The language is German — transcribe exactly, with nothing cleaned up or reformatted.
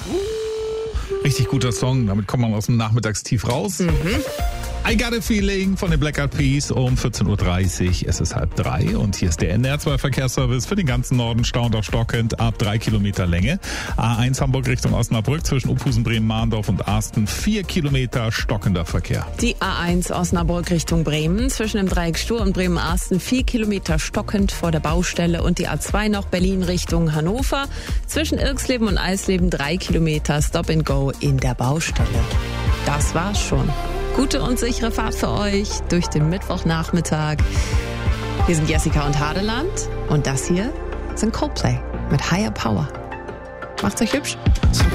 Richtig guter Song, damit kommt man aus dem Nachmittagstief raus. Mhm. I Got a Feeling von den Black Eyed Peas um vierzehn Uhr dreißig. Es ist halb drei und hier ist der N D R zwei Verkehrsservice für den ganzen Norden, stauend auf stockend ab drei Kilometer Länge. A eins Hamburg Richtung Osnabrück zwischen Uphusen, Bremen, Mahndorf und Arsten vier Kilometer stockender Verkehr. Die A eins Osnabrück Richtung Bremen zwischen dem Dreieck Stur und Bremen-Arsten vier Kilometer stockend vor der Baustelle und die A zwei noch Berlin Richtung Hannover zwischen Irxleben und Eisleben drei Kilometer Stop and Go in der Baustelle. Das war's schon. Gute und sichere Fahrt für euch durch den Mittwochnachmittag. Wir sind Jessica und Hadeland und das hier sind Coldplay mit Higher Power. Macht's euch hübsch.